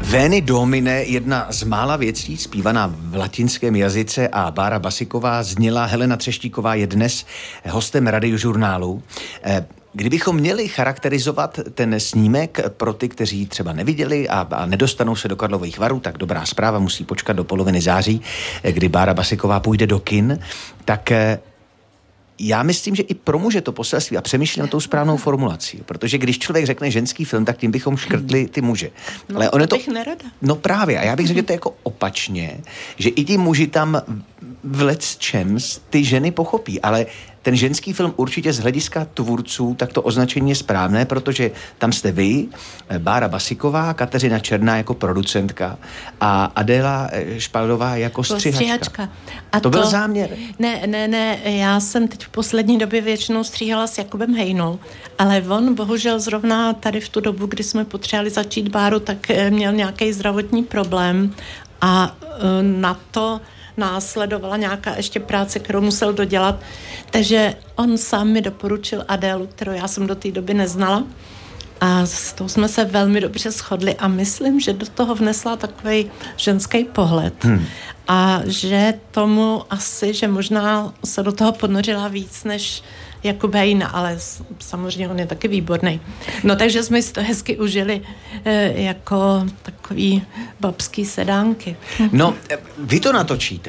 Veni Domine, jedna z mála věcí zpívaná v latinském jazyce a Bára Basiková zněla. Helena Třeštíková je dnes hostem Radiožurnálu. Kdybychom měli charakterizovat ten snímek pro ty, kteří třeba neviděli a nedostanou se do Karlových Varů, tak dobrá zpráva, musí počkat do poloviny září, kdy Bára Basiková půjde do kin, tak já myslím, že i pro muže to poselství a přemýšlím tou správnou formulací, protože když člověk řekne ženský film, tak tím bychom škrtli ty muže. No, ale on je to bych nerada. No právě, a já bych řekl, že to je jako opačně, že i ti muži tam v lecčems ty ženy pochopí, ale ten ženský film určitě z hlediska tvůrců, tak to označení je správné, protože tam jste vy, Bára Basiková, Kateřina Černá jako producentka a Adéla Špaldová jako střihačka. A to byl záměr? Ne, já jsem teď v poslední době většinou stříhala s Jakubem Hejnou, ale on bohužel zrovna tady v tu dobu, kdy jsme potřebovali začít Báru, tak měl nějaký zdravotní problém a na to následovala nějaká ještě práce, kterou musel dodělat. Takže on sám mi doporučil Adélu, kterou já jsem do té doby neznala. A s tou jsme se velmi dobře shodli a myslím, že do toho vnesla takovej ženský pohled. A že tomu asi, že možná se do toho ponořila víc než Jakub Hejna, ale samozřejmě on je taky výborný. No takže jsme si to hezky užili jako takový babský sedánky. No, vy to natočíte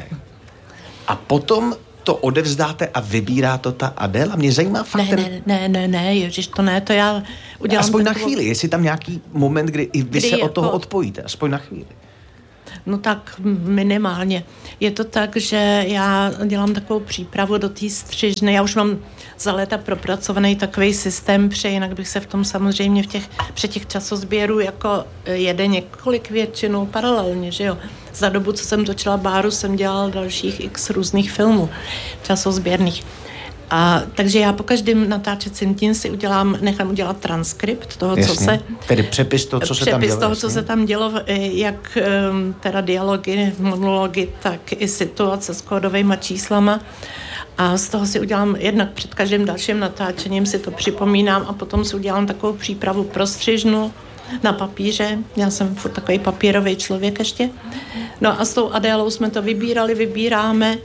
a potom to odevzdáte a vybírá to ta Adéla? Mě zajímá fakt Ne, ježiš, to ne, to já udělám. Aspoň na chvíli, jestli tam nějaký moment, kdy i vy se od toho odpojíte, aspoň na chvíli. No tak minimálně. Je to tak, že já dělám takovou přípravu do té střižny. Já už mám za léta propracovaný takový systém, jinak bych se v tom samozřejmě při těch časozběrů jako jede několik většinou paralelně, že jo. Za dobu, co jsem točila Báru, jsem dělala dalších x různých filmů časozběrných. A takže já po každém natáčecím tím si nechám udělat transkript toho, jasně. Co se... Tedy přepis toho, co se tam dělo. Přepis toho, co se tam dělo, jak teda dialogy, monology, tak i situace s kódovejma číslama. A z toho si udělám jednak před každým dalším natáčením si to připomínám a potom si udělám takovou přípravu pro střižnu na papíře. Já jsem furt takový papírový člověk ještě. No a s tou Adélou jsme to vybíráme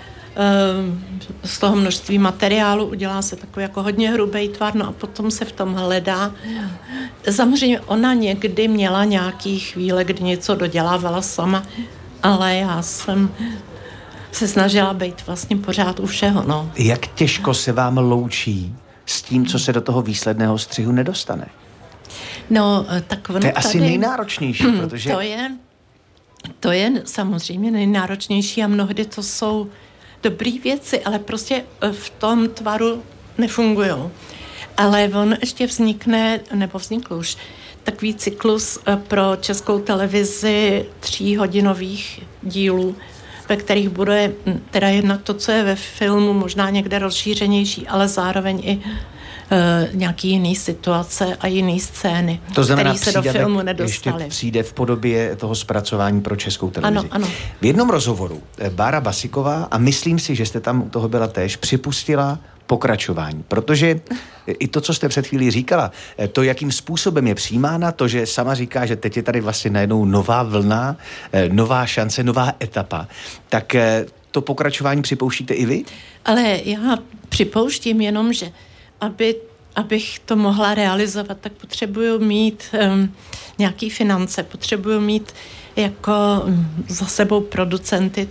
z toho množství materiálu, udělá se takový jako hodně hrubý tvar, no a potom se v tom hledá. Samozřejmě ona někdy měla nějaký chvíle, kdy něco dodělávala sama, ale já jsem se snažila být vlastně pořád u všeho, no. Jak těžko se vám loučí s tím, co se do toho výsledného střihu nedostane? No, tak ono to je tady asi nejnáročnější, protože... To je samozřejmě nejnáročnější a mnohdy to jsou dobrý věci, ale prostě v tom tvaru nefungujou. Ale on ještě vznikl už takový cyklus pro Českou televizi 3hodinových dílů, ve kterých bude teda jednak to, co je ve filmu, možná někde rozšířenější, ale zároveň i nějaký jiný situace a jiný scény, to znamená, který se do filmu nedostaly. Ještě přijde v podobě toho zpracování pro Českou televizi. Ano. V jednom rozhovoru Bára Basiková, a myslím si, že jste tam u toho byla též, připustila pokračování, protože i to, co jste před chvílí říkala, to, jakým způsobem je přijímána, to, že sama říká, že teď je tady vlastně najednou nová vlna, nová šance, nová etapa, tak to pokračování připouštíte i vy? Ale já připouštím jenom, že abych to mohla realizovat, tak potřebuju mít nějaký finance, potřebuju mít jako za sebou producenti,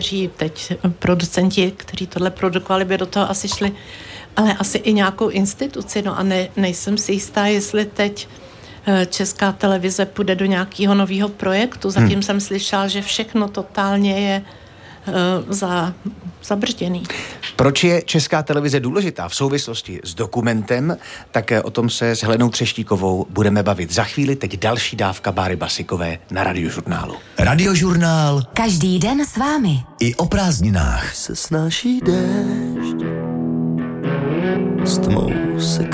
kteří tohle produkovali, by do toho asi šli, ale asi i nějakou instituci, no a nejsem si jistá, jestli teď Česká televize půjde do nějakého nového projektu. Zatím jsem slyšela, že všechno totálně je zabržděný. Proč je Česká televize důležitá v souvislosti s dokumentem, tak o tom se s Helenou Třeštíkovou budeme bavit za chvíli. Teď další dávka Báry Basikové na Radiožurnálu. Radiožurnál. Každý den s vámi. I o prázdninách. Se snáší déšť, s tmou se